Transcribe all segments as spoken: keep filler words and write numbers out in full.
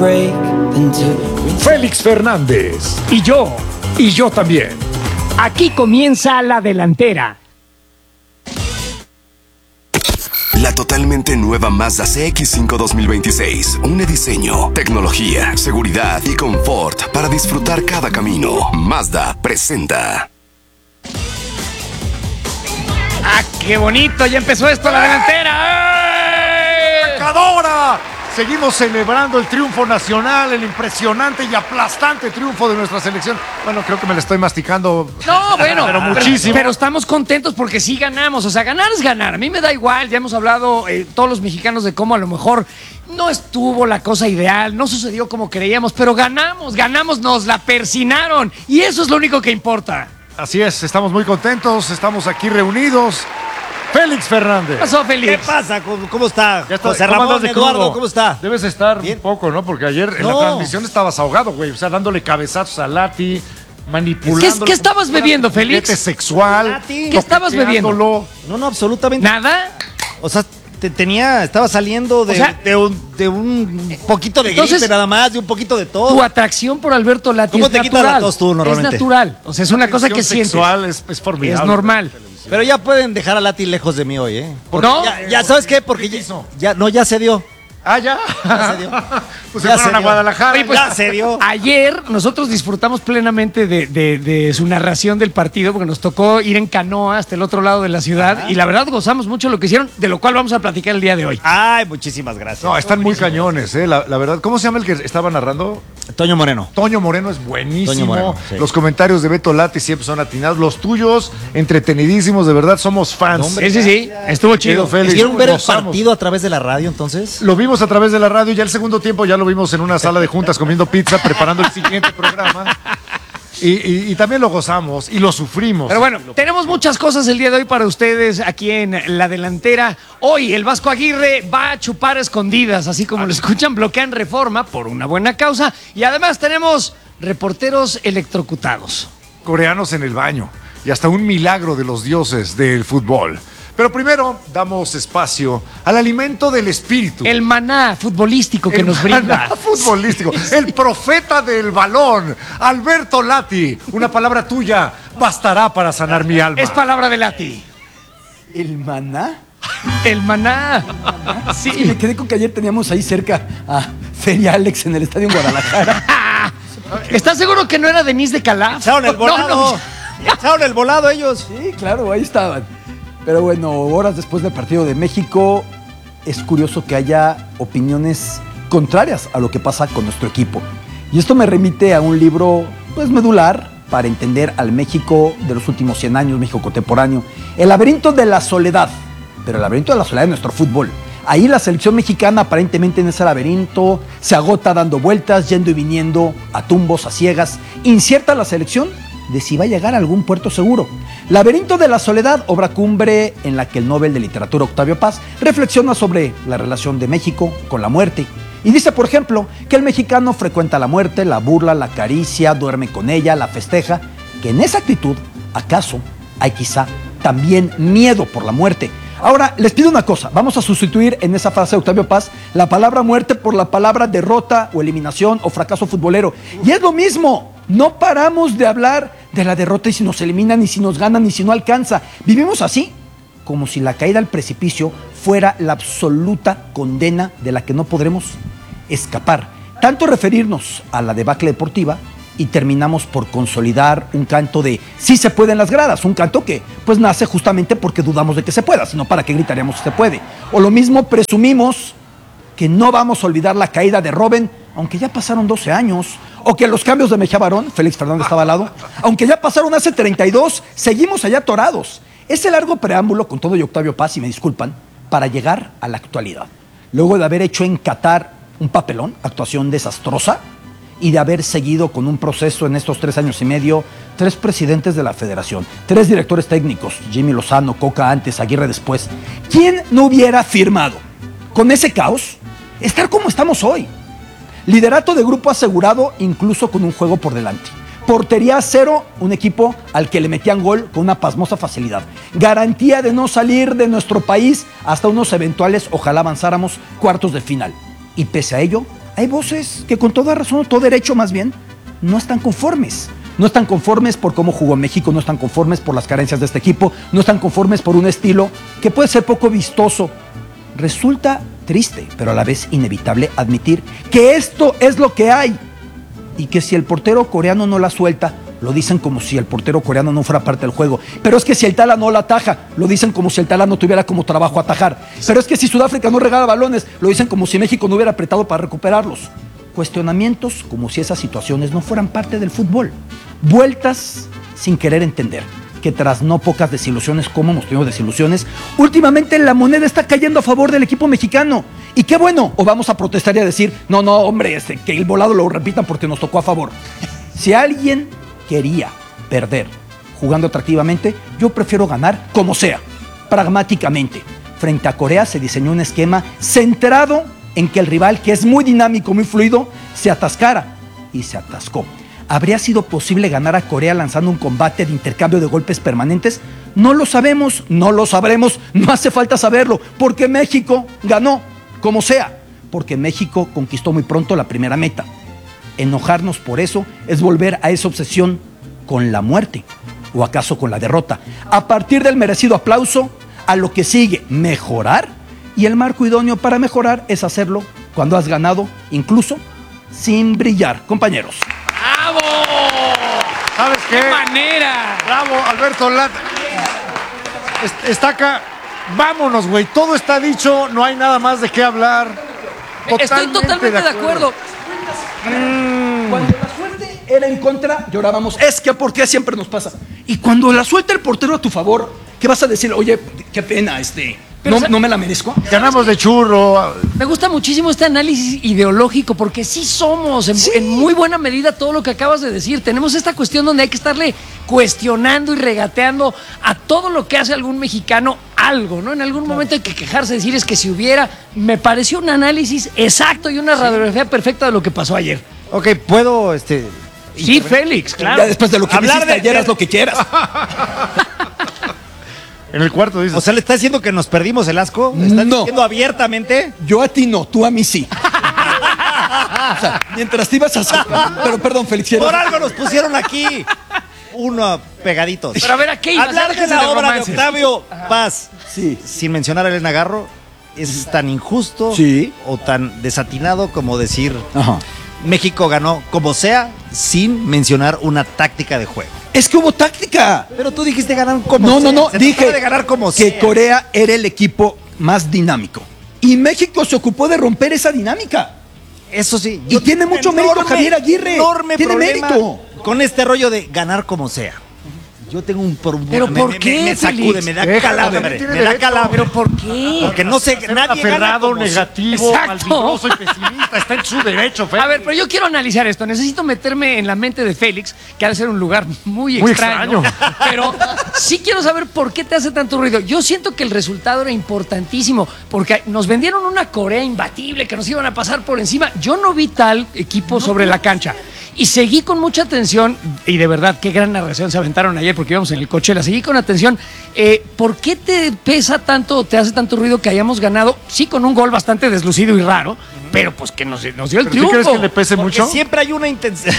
Félix Fernández. Y yo. Y yo también. Aquí comienza la delantera. La totalmente nueva Mazda C X cinco dos mil veintiséis. Une diseño, tecnología, seguridad y confort para disfrutar cada camino. Mazda presenta. ¡Ah, qué bonito! Ya empezó esto, la delantera. ¡Eh! ¡Marcadora! Seguimos celebrando el triunfo nacional, el impresionante y aplastante triunfo de nuestra selección. Bueno, creo que me la estoy masticando. No, bueno, pero pero, muchísimo. pero estamos contentos porque sí ganamos. O sea, ganar es ganar. A mí me da igual. Ya hemos hablado eh, todos los mexicanos de cómo a lo mejor no estuvo la cosa ideal, no sucedió como creíamos, pero ganamos, ganamos, nos la persinaron. Y eso es lo único que importa. Así es, estamos muy contentos, estamos aquí reunidos. Félix Fernández. ¿Qué pasó, Félix? ¿Qué pasa? ¿Cómo, cómo está? Ya está. José ¿Cómo Ramón, andas de Eduardo, crudo? ¿cómo está? Debes estar Bien. un poco, ¿no? Porque ayer en No. la transmisión estabas ahogado, güey. O sea, dándole cabezazos a Lati, manipulando. ¿Qué- qué estabas bebiendo, Félix? Sexual. Lati. ¿Qué estabas bebiendo? toqueteándolo. No, no, absolutamente. ¿Nada? O sea, te, tenía, estaba saliendo de, O sea, de, un, de un poquito de entonces, gripe nada más, de un poquito de Tu todo. atracción por Alberto Lati ¿Cómo es te quitas natural. la tos tú normalmente? Es natural. O sea, es una cosa que Tensión sientes. sexual es, es formidable. Es normal. Pero ya pueden dejar a Lati lejos de mí hoy, ¿eh? Porque No. Ya, ya, ¿sabes qué? Porque ¿Qué ya, hizo? ya- no, ya se dio. Ah, ya. Ya se dio. Pues Ya se fueron se a dio. Guadalajara. Oye, pues, Ya se dio. Ayer nosotros disfrutamos plenamente de, de- de su narración del partido porque nos tocó ir en canoa hasta el otro lado de la ciudad. Ajá. Y la verdad gozamos mucho lo que hicieron, de lo cual vamos a platicar el día de hoy. Ay, muchísimas gracias. No, están muy cañones, eh, la, la verdad. ¿Cómo se llama el que estaba narrando? Toño Moreno. Toño Moreno es buenísimo. Toño Moreno, sí. Los comentarios de Beto Lati siempre son atinados. Los tuyos, entretenidísimos, de verdad, somos fans. Hombre, Sí, sí, sí, estuvo chido. Querido Félix, ¿Hicieron ver el gozamos. partido a través de la radio entonces? Lo vimos a través de la radio, ya el segundo tiempo ya lo vimos en una sala de juntas comiendo pizza, preparando el siguiente programa. Y, y- y también lo gozamos y lo sufrimos. Pero bueno, tenemos muchas cosas el día de hoy para ustedes aquí en la delantera. Hoy el Vasco Aguirre va a chupar a escondidas, así como lo escuchan, bloquean Reforma por una buena causa. Y además tenemos reporteros electrocutados. Coreanos en el baño y hasta un milagro de los dioses del fútbol. Pero primero damos espacio al alimento del espíritu. El maná futbolístico que El nos brinda. maná futbolístico. El profeta del balón, Alberto Lati. Una palabra tuya bastará para sanar mi alma. Es palabra de Lati. ¿El maná? El maná. Sí, me quedé con que ayer teníamos ahí cerca a Feria Alex en el estadio en Guadalajara. ¿Estás seguro que no era Denise de Calaf? Echaron el No, volado. no. Echaron el volado ellos. Sí, claro, ahí estaban. Pero bueno, horas después del partido de México, es curioso que haya opiniones contrarias a lo que pasa con nuestro equipo. Y esto me remite a un libro, pues, medular para entender al México de los últimos cien años, México contemporáneo. El laberinto de la soledad, pero el laberinto de la soledad de nuestro fútbol. Ahí la selección mexicana aparentemente en ese laberinto se agota dando vueltas, yendo y viniendo a tumbos, a ciegas. Incierta la selección de si va a llegar a algún puerto seguro. Laberinto de la soledad, obra cumbre en la que el Nobel de Literatura Octavio Paz reflexiona sobre la relación de México con la muerte. Y dice, por ejemplo, que el mexicano frecuenta la muerte, la burla, la acaricia, duerme con ella, la festeja, que en esa actitud, acaso, hay quizá también miedo por la muerte. Ahora, les pido una cosa, vamos a sustituir en esa frase de Octavio Paz la palabra muerte por la palabra derrota o eliminación o fracaso futbolero. Y es lo mismo, no paramos de hablar de la derrota y si nos eliminan, ni si nos ganan, ni si no alcanza. Vivimos así, como si la caída al precipicio fuera la absoluta condena de la que no podremos escapar. Tanto referirnos a la debacle deportiva y terminamos por consolidar un canto de sí se puede en las gradas, un canto que pues nace justamente porque dudamos de que se pueda, sino para qué gritaríamos si se puede. O lo mismo presumimos que no vamos a olvidar la caída de Robben, aunque ya pasaron doce años, o que los cambios de Mejía Barón, Félix Fernández estaba al lado, aunque ya pasaron hace treinta y dos, seguimos allá atorados. Ese largo preámbulo, con todo y Octavio Paz, y me disculpan, para llegar a la actualidad. Luego de haber hecho en Qatar un papelón, actuación desastrosa, y de haber seguido con un proceso en estos tres años y medio, tres presidentes de la federación, tres directores técnicos, Jimmy Lozano, Coca antes, Aguirre después. ¿Quién no hubiera firmado con ese caos estar como estamos hoy? Liderato de grupo asegurado, incluso con un juego por delante. Portería cero, un equipo al que le metían gol con una pasmosa facilidad. Garantía de no salir de nuestro país hasta unos eventuales, ojalá avanzáramos, cuartos de final. Y pese a ello, hay voces que con toda razón, todo derecho más bien, no están conformes. No están conformes por cómo jugó México, no están conformes por las carencias de este equipo, no están conformes por un estilo que puede ser poco vistoso. Resulta triste, pero a la vez inevitable admitir que esto es lo que hay y que si el portero coreano no la suelta, lo dicen como si el portero coreano no fuera parte del juego. Pero es que si el Tala no la ataja, lo dicen como si el Tala no tuviera como trabajo atajar. Pero es que si Sudáfrica no regala balones, lo dicen como si México no hubiera apretado para recuperarlos. Cuestionamientos como si esas situaciones no fueran parte del fútbol. Vueltas sin querer entender que tras no pocas desilusiones, como hemos tenido desilusiones, últimamente la moneda está cayendo a favor del equipo mexicano. Y qué bueno, o vamos a protestar y a decir, no, no, hombre, este, que el volado lo repitan porque nos tocó a favor. Si alguien quería perder jugando atractivamente, yo prefiero ganar como sea, pragmáticamente. Frente a Corea se diseñó un esquema centrado en que el rival, que es muy dinámico, muy fluido, se atascara y se atascó. ¿Habría sido posible ganar a Corea lanzando un combate de intercambio de golpes permanentes? No lo sabemos, no lo sabremos, no hace falta saberlo, porque México ganó, como sea, porque México conquistó muy pronto la primera meta. Enojarnos por eso es volver a esa obsesión con la muerte, o acaso con la derrota. A partir del merecido aplauso, a lo que sigue, mejorar, y el marco idóneo para mejorar es hacerlo cuando has ganado, incluso sin brillar, compañeros. ¡Bravo! ¿Sabes qué? ¡Qué manera! Bravo, Alberto Lata. Est- Estaca, vámonos, güey. Todo está dicho, no hay nada más de qué hablar. Estoy totalmente de acuerdo. Cuando la suerte era en contra, llorábamos. Es que ¿por qué siempre nos pasa? Y cuando la suelta el portero a tu favor, ¿qué vas a decir? Oye, qué pena, este, Pero, no, o sea, no me la merezco. Ganamos de churro. Me gusta muchísimo este análisis ideológico porque sí somos, en, Sí. en muy buena medida, todo lo que acabas de decir. Tenemos esta cuestión donde hay que estarle cuestionando y regateando a todo lo que hace algún mexicano algo, ¿no? En algún momento hay que quejarse, decir es que si hubiera, me pareció un análisis exacto y una radiografía perfecta de lo que pasó ayer. Ok, puedo, este... Sí, Félix, claro. Ya después de lo que Hablar me hiciste de- ayer, de- haz lo que quieras. En el cuarto dices. O sea, ¿le está diciendo que nos perdimos el asco? ¿Le está No. diciendo abiertamente? Yo a ti no, tú a mí sí. O sea, mientras te ibas a hacer... Pero perdón, Félix. ¿quieres? Por algo nos pusieron aquí. Uno pegaditos. Pero a ver, ¿a qué ibas? Hablar de Déjense la de obra de romances. Octavio Paz, Sí. sin mencionar a Elena Garro, es tan injusto Sí. o tan desatinado como decir Ajá. México ganó como sea, sin mencionar una táctica de juego. Es que hubo táctica. Pero tú dijiste ganar como No, sea. no, no. Se Dije trataba de ganar como que sea. Corea era el equipo más dinámico. Y México se ocupó de romper esa dinámica. Eso sí. Y tiene mucho mérito Javier Aguirre. Enorme Tiene problema mérito. con este rollo de ganar como sea. Yo tengo un problema. ¿Pero me, por me- qué, Me sacude, Félix? me da Déjalo, calambre. también tiene Me da derecho. calambre. ¿Pero por qué? Porque no sé, Ser nadie gana aferrado, como sea. negativo, Exacto. malvibroso y pesimista. Está en su derecho, Félix. A ver, pero yo quiero analizar esto. Necesito meterme en la mente de Félix, que ha de ser un lugar muy, Muy extraño. extraño. Pero sí quiero saber por qué te hace tanto ruido. Yo siento que el resultado era importantísimo, porque nos vendieron una Corea imbatible, que nos iban a pasar por encima. Yo no vi tal equipo sobre la cancha. Y seguí con mucha atención, y de verdad, qué gran narración se aventaron ayer, porque íbamos en el coche, la seguí con atención. Eh, ¿Por qué te pesa tanto, te hace tanto ruido que hayamos ganado? Sí, con un gol bastante deslucido y raro, pero pues que nos, nos dio el ¿Pero sí triunfo. crees que le pese Porque mucho? siempre hay una intención.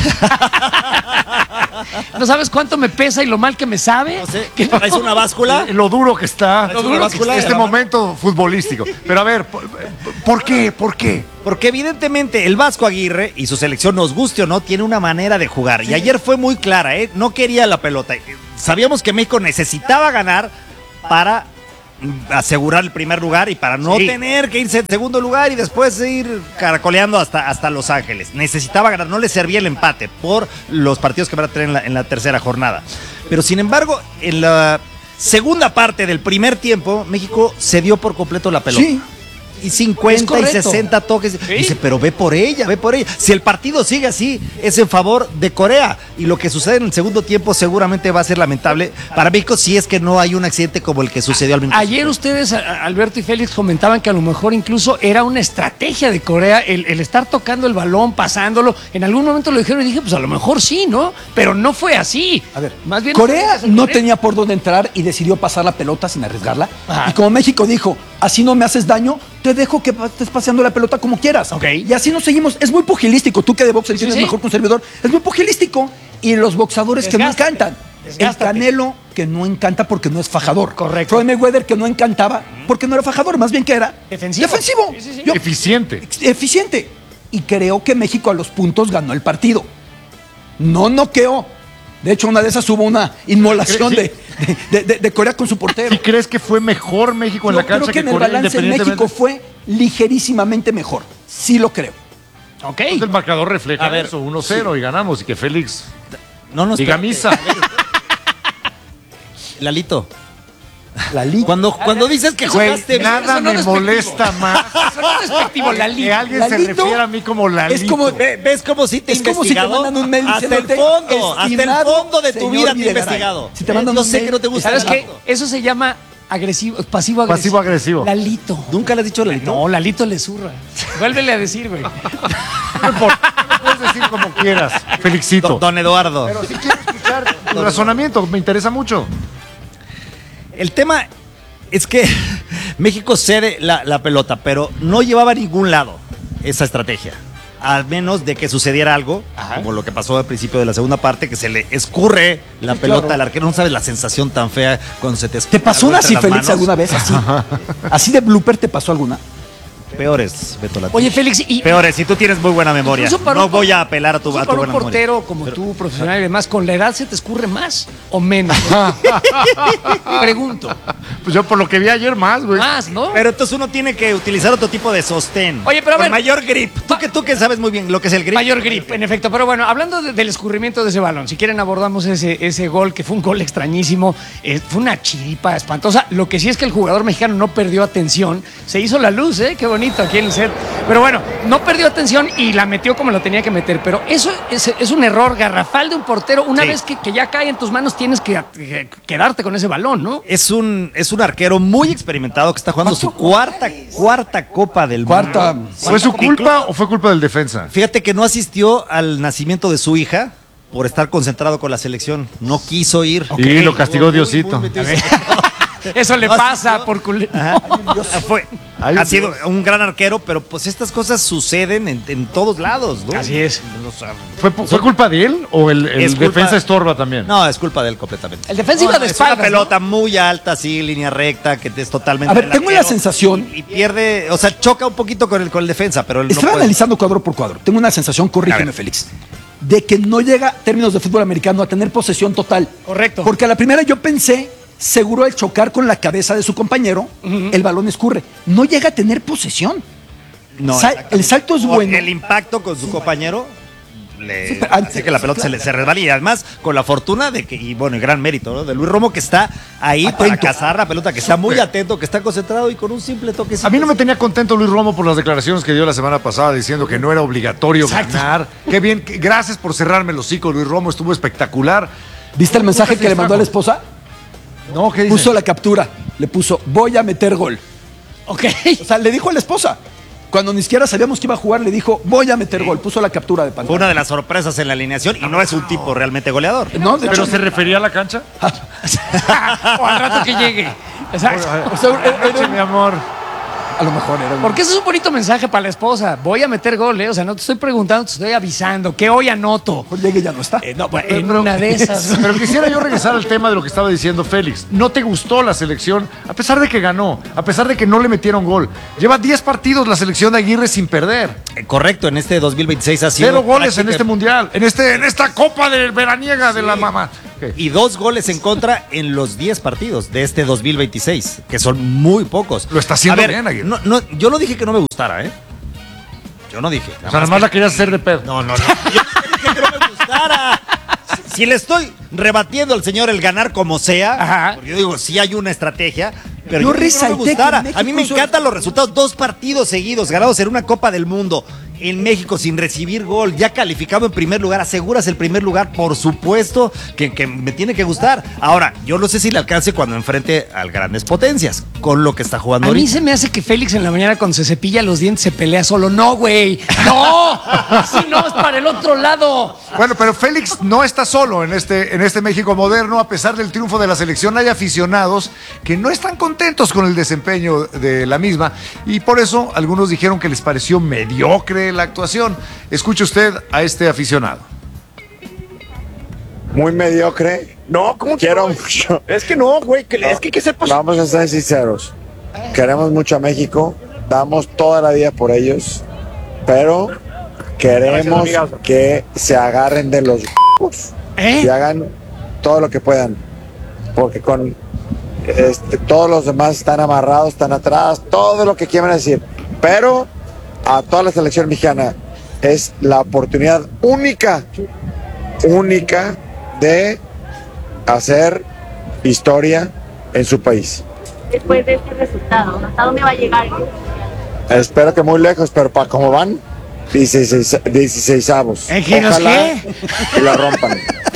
¿No sabes cuánto me pesa y lo mal que me sabe? No sé, Que no- ¿traes una báscula? Lo duro que está. Lo duro que está. Este momento futbolístico. Pero a ver, ¿por, por qué? ¿Por qué? Porque evidentemente el Vasco Aguirre y su selección, nos guste o no, tiene una manera de jugar. Y ayer fue muy clara, ¿eh? No quería la pelota. Sabíamos que México necesitaba ganar para mm, asegurar el primer lugar y para no Sí. tener que irse en segundo lugar y después ir caracoleando hasta, hasta Los Ángeles. Necesitaba ganar, no le servía el empate por los partidos que van a tener en la, en la tercera jornada. Pero sin embargo, en la segunda parte del primer tiempo, México se dio por completo la pelota. Sí. Y cincuenta y correcto. sesenta toques. Sí. Dice, pero ve por ella, ve por ella. Si el partido sigue así, es en favor de Corea. Y lo que sucede en el segundo tiempo seguramente va a ser lamentable para México si es que no hay un accidente como el que sucedió al minuto. Ayer ustedes, a- Alberto y Félix, comentaban que a lo mejor incluso era una estrategia de Corea el, el estar tocando el balón, pasándolo. En algún momento lo dijeron y dije, pues a lo mejor sí, ¿no? Pero no fue así. A ver, más bien Corea es el no Corea. tenía por dónde entrar y decidió pasar la pelota sin arriesgarla. Ajá. Y como México dijo, así no me haces daño, te dejo que estés paseando la pelota como quieras. Ok. Y así nos seguimos. Es muy pugilístico. Tú que de box entiendes Sí, sí. mejor que un servidor. Es muy pugilístico. Y los boxadores que no Desgástate, encantan. desgástate. El Canelo que no encanta porque no es fajador. Correcto. Floyd Mayweather que no encantaba porque no era fajador, más bien que era Defensivo. defensivo. Sí, sí, sí. Yo- Eficiente. eficiente. Y creo que México a los puntos ganó el partido. No noqueó. De hecho, una de esas hubo una inmolación Sí. de, de, de- de Corea con su portero. ¿Y crees que fue mejor México en Yo la cancha creo que en el Corea, balance en independientemente? México fue ligerísimamente mejor. Sí lo creo. Ok. Pues el marcador refleja A ver, eso, uno cero y ganamos. Y que Félix No nos diga misa. Lalito, La liga. cuando, cuando dices que Güey, jugaste bien, nada eso no me es molesta más Eso no es despectivo, Lalito. que alguien se Lalito refiera a mí como Lalito. es como- Ve- ¿ves cómo sí te he Es como si te investigado? mandan un mail hasta el diciéndote, fondo, hasta el "Estimado fondo de tu señor vida te he Videgaray". investigado. Si te mandan Yo un sé mail, que no te gusta. ¿Sabes qué? Lalito. Eso se llama agresivo, pasivo-agresivo. Pasivo-agresivo. Lalito. ¿Nunca le has dicho Lalito? No, Lalito le zurra. Vuélvele a decir, güey. No importa, puedes decir como quieras, Felixito. Don, don Eduardo. Pero si quiero escuchar tu razonamiento, me interesa mucho. El tema es que México cede la, la pelota, pero no llevaba a ningún lado esa estrategia. Al menos de que sucediera algo, como lo que pasó al principio de la segunda parte, que se le escurre la Sí, pelota claro. al arquero. No sabes la sensación tan fea cuando se te ¿Te pasó algo una entre así, las Félix, manos. alguna vez? Así. Así de blooper, ¿te pasó alguna? Peores, Beto Latino. Oye, Félix, y Peores, si tú tienes muy buena memoria. incluso para No un voy por- a apelar a tu, incluso a tu para buena un memoria. portero como tú, profesional y demás, ¿con la edad se te escurre más o menos? Pregunto. Pues yo por lo que vi ayer más, güey. Más, ¿no? Pero entonces uno tiene que utilizar otro tipo de sostén. Oye, pero a Con ver. mayor grip. Tú que, tú que sabes muy bien lo que es el grip. Mayor grip, en efecto. Pero bueno, hablando de- del escurrimiento de ese balón, si quieren abordamos ese, ese gol, que fue un gol extrañísimo, eh, fue una chiripa espantosa. Lo que sí es que el jugador mexicano no perdió atención, se hizo la luz, ¿eh? Qué bonito aquí en el set. Pero bueno, no perdió atención y la metió como lo tenía que meter. Pero eso es, es un error garrafal de un portero. Una Sí. vez que, que ya cae en tus manos, tienes que, que quedarte con ese balón, ¿no? Es un, es un arquero muy experimentado que está jugando su cuarta, cuarta Copa del Cuarta. Mundo. ¿Fue su culpa o fue culpa del defensa? Fíjate que no asistió al nacimiento de su hija por estar concentrado con la selección. No quiso ir. Y lo castigó Muy, muy Diosito. metido. Eso le No pasa asistió. por culpa. Ajá. Fue, Ay, ha Dios. sido un gran arquero, pero pues estas cosas suceden en, en todos lados, ¿no? Así es. O sea, ¿Fue, fue culpa de él o el, el Es culpa- defensa estorba también? no, es culpa de él completamente. El defensa iba de Es una espaldas, pelota muy alta, así, línea recta, que es totalmente. A ver, del tengo arquero, la sensación- Y, y pierde, o sea, choca un poquito con el, con el defensa, pero él no Estaba puede. analizando cuadro por cuadro. Tengo una sensación, A corrígeme, ver. Félix, de que no llega, términos de fútbol americano, a tener posesión total. Correcto. Porque a la primera yo pensé, seguro al chocar con la cabeza de su compañero, el balón escurre. No llega a tener posesión. No, Sa- exactamente. el salto es Porque bueno. El impacto con su compañero le Sí, pero antes- hace que la pelota sí, se, le, se resbale. Y además, con la fortuna de que, y bueno, el gran mérito, ¿no? De Luis Romo, que está ahí para Atento. cazar la pelota, que está muy atento, que está concentrado y con un simple toque. A mí no me tenía contento Luis Romo por las declaraciones que dio la semana pasada diciendo que no era obligatorio ganar. Qué bien, que- gracias por cerrarme el hocico, Luis Romo, estuvo espectacular. ¿Viste el mensaje que le mandó a la esposa? No, ¿qué dice? Puso la captura. Le puso, voy a meter gol. Ok. O sea, le dijo a la esposa. Cuando ni siquiera sabíamos que iba a jugar, le dijo, voy a meter gol. Puso la captura de Fue pantalla. una de las sorpresas en la alineación y no es un tipo realmente goleador. No, de ¿Pero hecho, se refería a la cancha? O al rato que llegue. Exacto. o sea, era- era- Noche, mi amor. a lo mejor era un- Porque ese es un bonito mensaje para la esposa. Voy a meter gol, ¿eh? O sea, no te estoy preguntando, te estoy avisando que hoy anoto. mejor llegue y ya no está. Eh, no, pues, en una de esas. Pero quisiera yo regresar al tema de lo que estaba diciendo Félix. ¿No te gustó la selección? A pesar de que ganó, a pesar de que no le metieron gol. Lleva diez partidos la selección de Aguirre sin perder. Eh, Correcto, en este dos mil veintiséis ha sido. Cero goles en práctica- este mundial, en, este, en esta copa de veraniega de la mamá. Ok. Y dos goles en contra en los diez partidos de este dos mil veintiséis, que son muy pocos. Lo está haciendo A ver, bien, Aguirre. no, no, yo no dije que no me gustara, ¿eh? Yo no dije. O sea, nada más la querías hacer de pedo. No, no, no. Yo no dije que no me gustara. Si, si le estoy rebatiendo al señor el ganar como sea, Ajá. porque yo digo, sí hay una estrategia, pero Yo yo, dije que no me resalté que gustara. México A mí me hizo- encantan los resultados. Dos partidos seguidos ganados en una Copa del Mundo. en México sin recibir gol, ya calificado en primer lugar, aseguras el primer lugar, por supuesto que, que me tiene que gustar. Ahora, yo no sé si le alcance cuando enfrente a grandes potencias, con lo que está jugando A mí ahorita. se me hace que Félix en la mañana cuando se cepilla los dientes se pelea solo. No, güey. No. Si no, es para el otro lado. Bueno, pero Félix no está solo en este, en este México moderno. A pesar del triunfo de la selección, hay aficionados que no están contentos con el desempeño de la misma y por eso algunos dijeron que les pareció mediocre la actuación. Escuche usted a este aficionado. Muy mediocre. No, ¿cómo que Quiero no? mucho. Es que no, güey, que- es que hay que ser positivo. Vamos a ser sinceros. Queremos mucho a México. Damos toda la vida por ellos. Pero queremos Gracias, amigas. que se agarren de los ¿Eh? y hagan todo lo que puedan. Porque con este, todos los demás están amarrados, están atrás, todo lo que quieran decir. Pero a toda la selección mexicana es la oportunidad única, única de hacer historia en su país. Después de este resultado, ¿hasta dónde va a llegar? Espero que muy lejos, pero para cómo van, dieciséis, dieciséisavos. ¿Eh, qué, los Ojalá qué? que la rompan.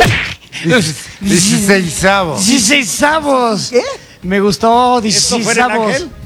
dieciséisavos. Dieciséisavos. ¿Qué? Me gustó ¿Esto fue en el dieciséisavos. Ángel?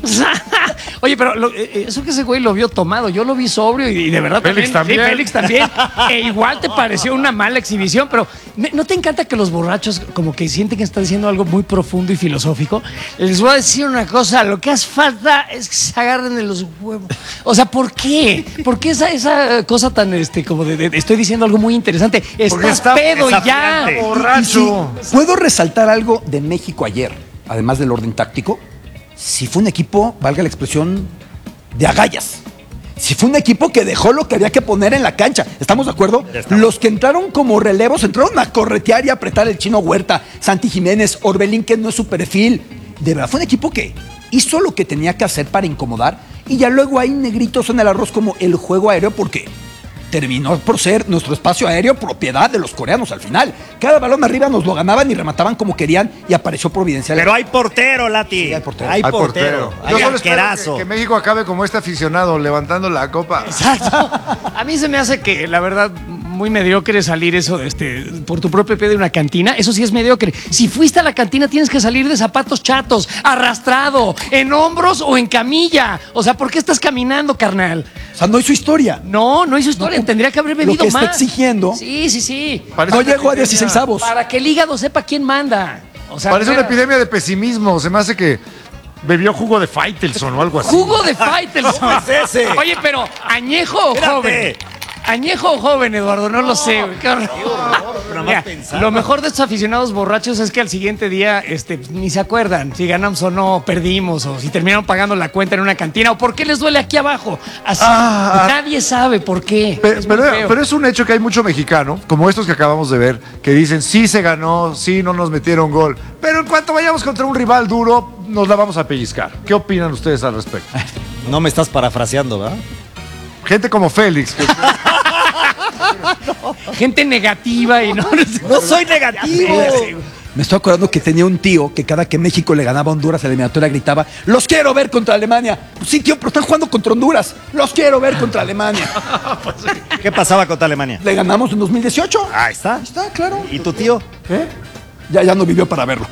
Oye, pero lo- eh, eso que ese güey lo vio tomado, yo lo vi sobrio y, y de verdad Félix también. Sí, Félix también. E igual te pareció una mala exhibición, pero me- ¿no te encanta que los borrachos como que sienten que están diciendo algo muy profundo y filosófico? Les voy a decir una cosa, lo que hace falta es que se agarren de los huevos. O sea, ¿por qué? ¿Por qué esa, esa cosa tan, este, como de, de- estoy diciendo algo muy interesante? Estás está pedo y ya. desafiante. Borracho. Y si puedo resaltar algo de México ayer, además del orden táctico, si fue un equipo, valga la expresión, de agallas. Si fue un equipo que dejó lo que había que poner en la cancha. ¿Estamos de acuerdo? Los que entraron como relevos entraron a corretear y apretar el Chino Huerta, Santi Jiménez, Orbelín, que no es su perfil. De verdad, fue un equipo que hizo lo que tenía que hacer para incomodar y ya luego hay negritos en el arroz como el juego aéreo porque terminó por ser nuestro espacio aéreo propiedad de los coreanos al final. Cada balón arriba nos lo ganaban y remataban como querían y apareció providencial. Pero hay portero, Lati. Sí, hay portero. Hay Hay portero. Yo Hay solo espero arquerazo. que, que México acabe como este aficionado levantando la copa. Exacto. A mí se me hace que, la verdad, muy mediocre salir eso este, por tu propio pie de una cantina. Eso sí es mediocre. Si fuiste a la cantina, tienes que salir de zapatos chatos, arrastrado, en hombros o en camilla. O sea, ¿por qué estás caminando, carnal? O sea, no hizo historia. No, no hizo historia. No, Tendría que haber lo bebido que está más. exigiendo- Sí, sí, sí. Parece No una llegó a epidemia- dieciséisavos. Para que el hígado sepa quién manda. O sea, Parece de una veras. epidemia de pesimismo. Se me hace que bebió jugo de Faitelson o algo así. Jugo de Faitelson. ¿Cómo es ese? Oye, pero ¿añejo o Espérate. joven? ¿Añejo o joven, Eduardo? No, lo sé, güey. Qué horror. Nada más Mira, pensar. lo mejor de estos aficionados borrachos es que al siguiente día este, ni se acuerdan si ganamos o no, perdimos, o si terminaron pagando la cuenta en una cantina, o por qué les duele aquí abajo. Así, Ah. nadie sabe por qué. Pe- Es muy Pero, feo. pero es un hecho que hay mucho mexicano, como estos que acabamos de ver, que dicen sí se ganó, sí no nos metieron gol, pero en cuanto vayamos contra un rival duro, nos la vamos a pellizcar. ¿Qué opinan ustedes al respecto? No me estás parafraseando, ¿verdad? Gente como Félix, que Gente negativa y no. No soy negativo. Ya sé, ya sé, güey. Me estoy acordando que tenía un tío que cada que México le ganaba a Honduras en la eliminatoria gritaba, los quiero ver contra Alemania. Pues sí, tío, pero están jugando contra Honduras. Los quiero ver contra Alemania. ¿Qué pasaba contra Alemania? Le ganamos en dos mil dieciocho. Ahí está. Ahí está, claro. ¿Y tu tío? ¿Eh? Ya, ya no vivió para verlo.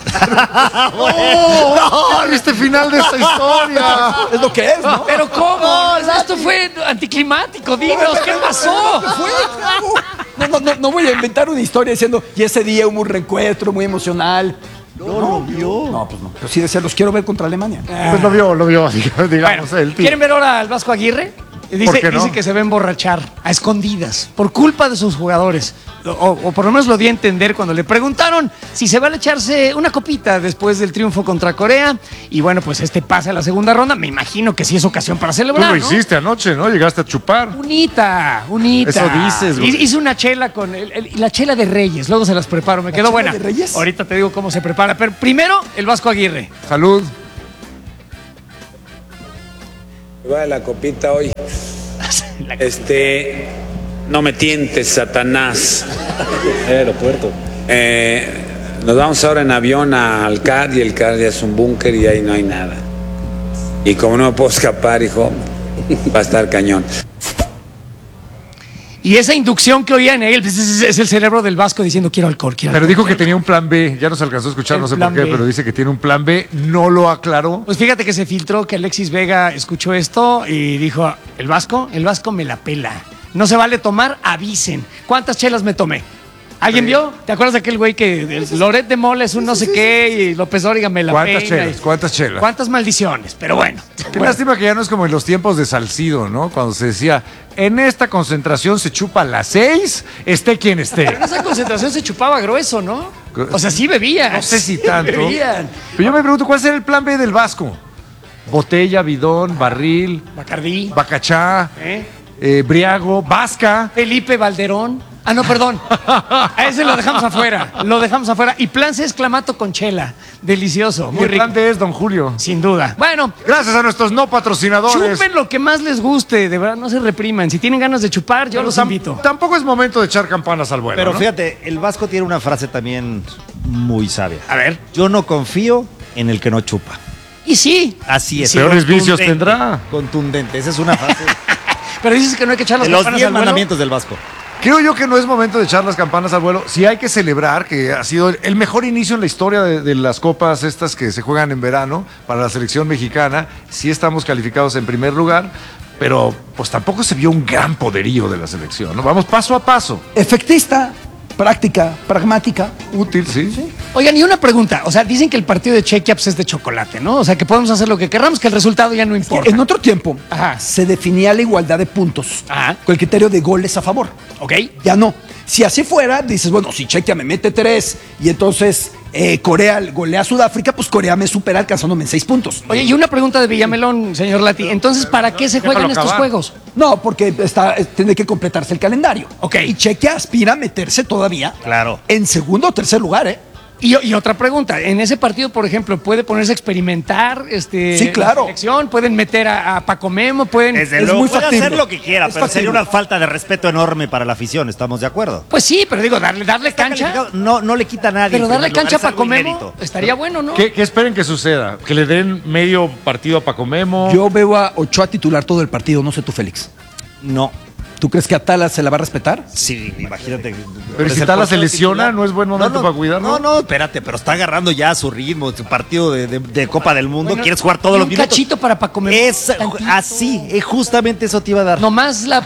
¡Oh! ¿Viste final de esta historia? Es lo que es, ¿no? Pero ¿cómo? Esto fue anticlimático. Dinos, ¿qué pasó? Fue, claro. No, no, no, no voy a inventar una historia diciendo, y ese día hubo un reencuentro muy emocional. No, lo vio. No, pues no. Pero sí decía, los quiero ver contra Alemania. Pues lo vio, lo vio, digamos, Bueno, el tío. ¿quieren ver ahora al Vasco Aguirre? Dice, qué no? dice que se va a emborrachar a escondidas por culpa de sus jugadores. O, o por lo menos lo di a entender cuando le preguntaron si se va a echarse una copita después del triunfo contra Corea. Y bueno, pues este pasa a la segunda ronda. Me imagino que sí es ocasión para Tú celebrar, lo ¿no? hiciste anoche, ¿no? Llegaste a chupar. Unita, unita. Eso dices, güey. Hice hice una chela con el- el- la chela de Reyes. Luego se las preparo. Me quedó chela buena. de Reyes? Ahorita te digo cómo se prepara. Pero primero, el Vasco Aguirre. Salud. Va de la copita hoy. Este, no me tientes, Satanás. Aeropuerto. Eh, nos vamos ahora en avión al C A D y el C A D ya es un búnker y ahí no hay nada. Y como no me puedo escapar, hijo, va a estar cañón. Y esa inducción que oía en él pues, es, es el cerebro del Vasco diciendo quiero alcohol, quiero Pero alcohol. dijo que tenía un plan B, ya nos alcanzó a escuchar, El no sé por plan qué, B. pero dice que tiene un plan B, no lo aclaró. Pues fíjate que se filtró que Alexis Vega escuchó esto y dijo, el Vasco, el Vasco me la pela. No se vale tomar, avisen. ¿Cuántas chelas me tomé? ¿Alguien Sí. vio? ¿Te acuerdas de aquel güey que el Loret de Mola es un no sé qué y López Dóriga me la ¿Cuántas pela? chelas? y- ¿Cuántas chelas? ¿Cuántas maldiciones? Pero bueno. Qué Bueno. lástima que ya no es como en los tiempos de Salcido, ¿no? Cuando se decía, en esta concentración se chupa a las seis, esté quien esté. Pero en esa concentración se chupaba grueso, ¿no? O sea, sí bebían. No sé si tanto. Bebían. Pero yo me pregunto, ¿cuál será el plan B del Vasco? Botella, bidón, barril, Bacardí. bacachá, ¿Eh? eh, briago, vasca. Felipe Valderón. Ah, no, perdón. A ese lo dejamos afuera. Lo dejamos afuera. Y plan C es clamato con chela. Delicioso. Y Muy el rico. plan D es Don Julio. Sin duda. Bueno, Gracias a nuestros no patrocinadores. chupen lo que más les guste. De verdad, no se repriman. Si tienen ganas de chupar, yo Pero los tam- invito. Tampoco es momento de echar campanas al vuelo. Pero ¿no? fíjate, el Vasco tiene una frase también muy sabia. A ver. Yo no confío en el que no chupa. Y sí. Así es. Peores Contundente, vicios tendrá. Contundente. Esa es una frase Pero dices que no hay que echar las de los campanas diez al vuelo. mandamientos del Vasco. Creo yo que no es momento de echar las campanas al vuelo. Sí hay que celebrar que ha sido el mejor inicio en la historia de, de las copas estas que se juegan en verano para la selección mexicana. Sí estamos calificados en primer lugar, pero pues tampoco se vio un gran poderío de la selección, ¿no? Vamos paso a paso. Efectista, práctica, pragmática. Útil, sí. Oigan, y una pregunta. O sea, dicen que el partido de Chequia pues, es de chocolate, ¿no? O sea, que podemos hacer lo que querramos, que el resultado ya no importa. En otro tiempo Ajá. se definía la igualdad de puntos Ajá. con el criterio de goles a favor. ¿Ok? Ya no. Si así fuera, dices, bueno, si Chequia me mete tres y entonces eh, Corea golea a Sudáfrica, pues Corea me supera alcanzándome en seis puntos. Oye, y una pregunta de Villamelón, señor Lati. Entonces, ¿para qué se juegan Déjalo estos acabar. juegos? No, porque está, eh, tiene que completarse el calendario. Ok. Y Chequia aspira a meterse todavía Claro. en segundo o tercer lugar, ¿eh? Y, y otra pregunta, en ese partido, por ejemplo, ¿puede ponerse a experimentar este, Sí, claro. la selección? ¿Pueden meter a, a Paco Memo? ¿Pueden...? Desde Es luego, muy puede factible. hacer lo que quiera, Es pero sería factible. una falta de respeto enorme para la afición, ¿estamos de acuerdo? Pues sí, pero digo, darle, darle Está cancha. calificado, No, no le quita a nadie. Pero en darle primer cancha a lugar, es Paco algo Memo inédito. estaría bueno, ¿no? ¿Qué, qué esperen que suceda? ¿Que le den medio partido a Paco Memo? Yo veo a Ochoa titular todo el partido, no sé tú, Félix. No. ¿Tú crees que Atala se la va a respetar? Sí, imagínate. Pero Es si el Tala se portero lesiona, titular. ¿no es buen momento para cuidarlo? No, no, espérate, pero está agarrando ya su ritmo, su partido de, de- de Copa del Mundo. Bueno, ¿Quieres jugar todos y los un minutos? cachito para Paco Memo. Es Tantito. así, es justamente eso te iba a dar. Nomás la...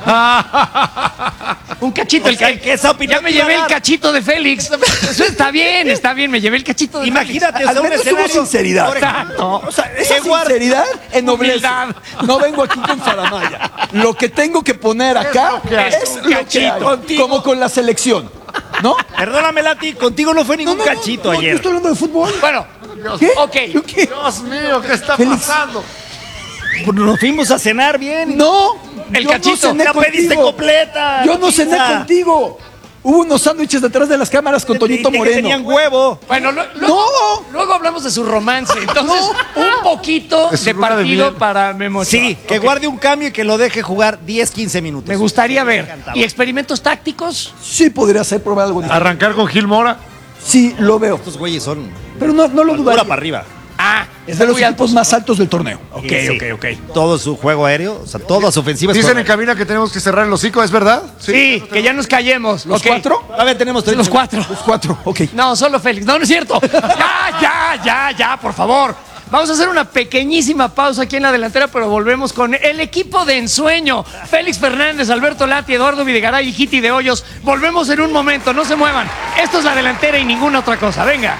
un cachito. O el sea, ca- que esa opinión ya me te iba a llevé el dar. cachito de Félix. Eso está bien, está bien. Me llevé el cachito de Imagínate, o Al sea, un menos hubo escenario. sinceridad. Por ejemplo, O sea, esa que guarde- sinceridad ennoblece. Humildad. No vengo aquí con faramaya. Lo que tengo que poner acá lo que hay. es Un lo que cachito. hay. Contigo. Como con la selección. ¿No? Perdóname, Lati, contigo no fue ningún cachito no, no, ayer. Yo estoy hablando de fútbol. Bueno, ¿Qué? ok. ¿Yo qué? Dios mío, ¿qué está Félix. pasando? Pues nos fuimos a cenar bien. No. El yo cachito. No cené La pediste contigo. completa. Yo no cené pizza. contigo. Hubo unos sándwiches detrás de las cámaras con Toñito Que Moreno. tenían huevo. Bueno, lo- luego, No. luego hablamos de su romance. Entonces, un poquito De su de luna de partido miel. para Memo Ochoa. Sí, que Ok. guarde un cambio y que lo deje jugar diez, quince minutos. Me gustaría ver. encantaba. ¿Y experimentos tácticos? Sí, podría ser probar algo diferente. ¿Arrancar con Gil Mora? Sí, lo veo. Estos güeyes son Pero no, no lo altura dudaría. para arriba. Ah, Es de los muy equipos altos. más altos del torneo. Ok, Sí. ok, ok. Todo su juego aéreo, o sea, toda su ofensiva es Dicen juego en cabina que tenemos que cerrar el hocico, ¿es verdad? Sí, que ya nos callemos. ¿Los Ok. cuatro? aéreo. A ver, tenemos Sí, los cuatro. Los cuatro, ok. No, solo Félix. No, no es cierto. Ya, ya, ya, ya, por favor. Vamos a hacer una pequeñísima pausa aquí en la delantera, pero volvemos con el equipo de ensueño. Félix Fernández, Alberto Lati, Eduardo Videgaray y Giti de Hoyos. Volvemos en un momento, no se muevan. Esto es la delantera y ninguna otra cosa. Venga.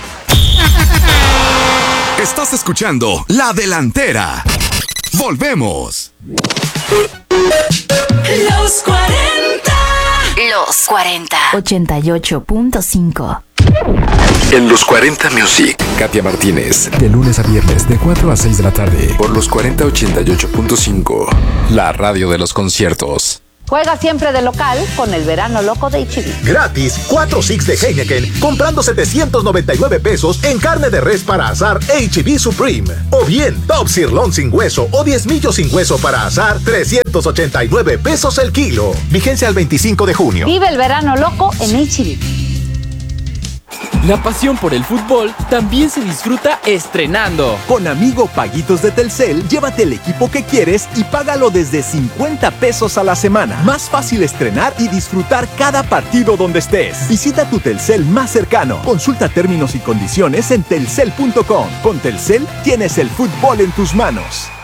Estás escuchando La Delantera. Volvemos. Los cuarenta. Los cuarenta. ochenta y ocho punto cinco. En los cuarenta Music, Katia Martínez. De lunes a viernes, de cuatro a seis de la tarde. Por los cuarenta ochenta y ocho punto cinco. La radio de los conciertos. Juega siempre de local con el verano loco de H E B. Gratis, cuatro six de Heineken, comprando setecientos noventa y nueve pesos en carne de res para asar H E B Supreme. O bien, Top Sirloin sin hueso o diez millos sin hueso para asar, trescientos ochenta y nueve pesos el kilo. Vigencia al veinticinco de junio. Vive el verano loco en H E B. La pasión por el fútbol también se disfruta estrenando. Con Amigo Paguitos de Telcel, llévate el equipo que quieres y págalo desde cincuenta pesos a la semana. Más fácil estrenar y disfrutar cada partido donde estés. Visita tu Telcel más cercano. Consulta términos y condiciones en telcel punto com. Con Telcel tienes el fútbol en tus manos.